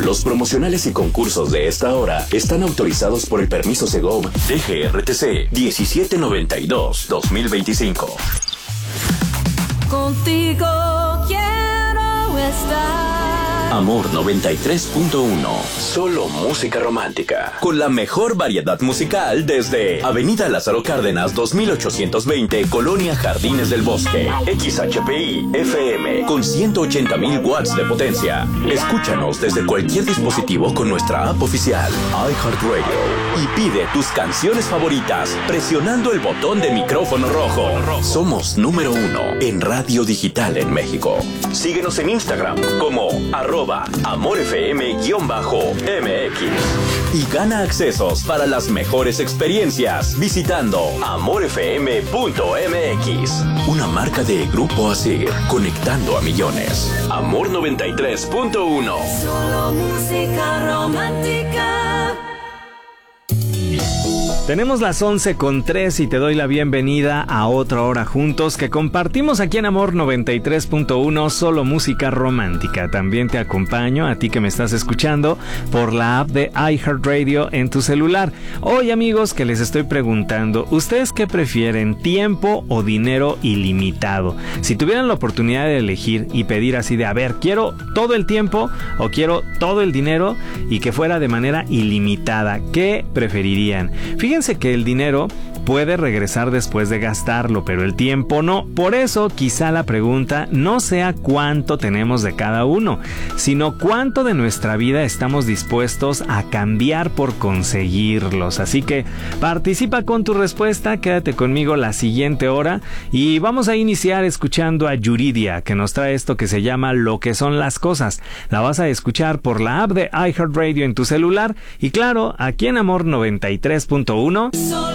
Los promocionales y concursos de esta hora están autorizados por el permiso Segov DGRTC 1792-2025. Contigo quiero estar. Amor 93.1. Solo música romántica. Con la mejor variedad musical desde Avenida Lázaro Cárdenas 2820, Colonia Jardines del Bosque. XHPI FM con 180,000 watts de potencia. Escúchanos desde cualquier dispositivo con nuestra app oficial iHeartRadio y pide tus canciones favoritas presionando el botón de micrófono rojo. Somos número 1 en radio digital en México. Síguenos en Instagram como @AmorFM_MX y gana accesos para las mejores experiencias visitando amorfm.mx. Una marca de Grupo Asir, conectando a millones. Amor 93.1. Solo música romántica. Tenemos las 11:03 y te doy la bienvenida a otra hora juntos que compartimos aquí en Amor 93.1, solo música romántica. También te acompaño a ti que me estás escuchando por la app de iHeartRadio en tu celular. Hoy, amigos, que les estoy preguntando, ¿ustedes qué prefieren, tiempo o dinero ilimitado? Si tuvieran la oportunidad de elegir y pedir así de, a ver, quiero todo el tiempo o quiero todo el dinero y que fuera de manera ilimitada, ¿qué preferirían? Fíjense que el dinero puede regresar después de gastarlo, pero el tiempo no. Por eso quizá la pregunta no sea cuánto tenemos de cada uno, sino cuánto de nuestra vida estamos dispuestos a cambiar por conseguirlos. Así que participa con tu respuesta, quédate conmigo la siguiente hora y vamos a iniciar escuchando a Yuridia, que nos trae esto que se llama Lo que son las cosas. La vas a escuchar por la app de iHeartRadio en tu celular y claro, aquí en Amor 93.1.